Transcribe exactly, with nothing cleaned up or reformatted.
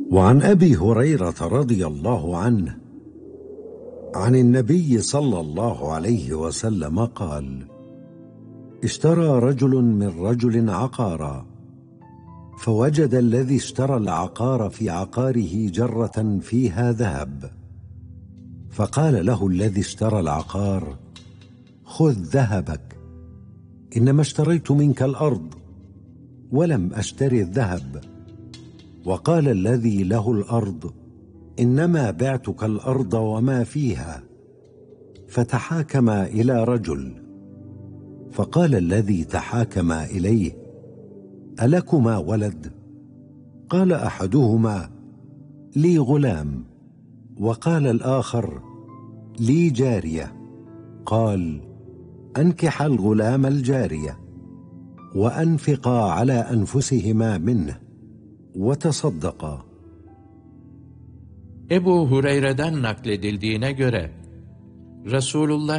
وعن أبي هريرة رضي الله عنه عن النبي صلى الله عليه وسلم قال: اشترى رجل من رجل عقارا، فوجد الذي اشترى العقار في عقاره جرة فيها ذهب، فقال له الذي اشترى العقار: خذ ذهبك، إنما اشتريت منك الأرض ولم أشتري الذهب. وقال الذي له الأرض: إنما بعتك الأرض وما فيها. فتحاكما إلى رجل، فقال الذي تحاكما إليه: ألكما ولد؟ قال أحدهما: لي غلام. وقال الآخر: لي جارية. قال: أنكح الغلام الجارية، وأنفقا على أنفسهما منه، وتصدقا. Ebu Hureyre'den nakledildiğine göre Resulullah